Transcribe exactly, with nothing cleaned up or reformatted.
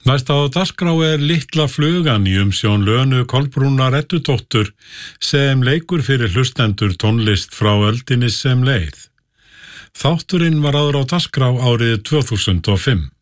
Næst á dagskrá er Litla flugan í umsjón Lönu Kolbrúnar Eddudóttur sem leikur fyrir hlustendur tónlist frá öldinni sem leið. Þátturinn var áður á dagskrá árið tvö þúsund og fimm.